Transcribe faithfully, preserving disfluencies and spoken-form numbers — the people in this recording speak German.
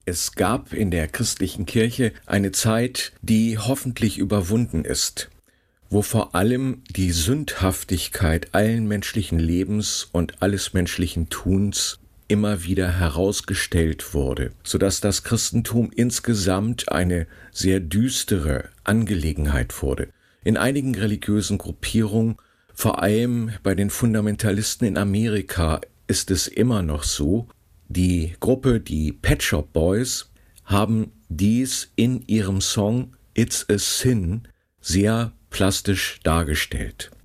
Es gab in der christlichen Kirche eine Zeit, die hoffentlich überwunden ist, wo vor allem die Sündhaftigkeit allen menschlichen Lebens und alles menschlichen Tuns immer wieder herausgestellt wurde, sodass das Christentum insgesamt eine sehr düstere Angelegenheit wurde. In einigen religiösen Gruppierungen, vor allem bei den Fundamentalisten in Amerika, ist es immer noch so. Die Gruppe, die Pet Shop Boys, haben dies in ihrem Song It's a Sin sehr plastisch dargestellt.